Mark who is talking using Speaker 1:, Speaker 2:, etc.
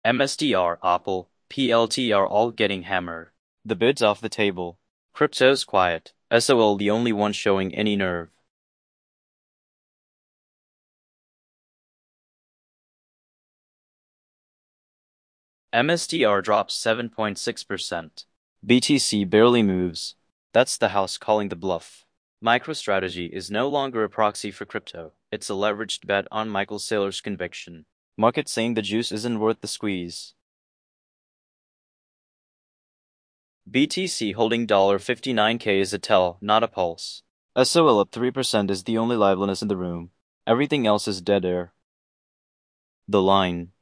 Speaker 1: MSTR, Apple, PLTR all getting hammered. The bid's off the table. Crypto's quiet. SOL the only one showing any nerve. MSTR drops 7.6%. BTC barely moves. That's the house calling the bluff. MicroStrategy is no longer a proxy for crypto. It's a leveraged bet on Michael Saylor's conviction. Market saying the juice isn't worth the squeeze. BTC holding $59K is a tell, not a pulse. SOL up 3% is the only liveliness in the room. Everything else is dead air. The line.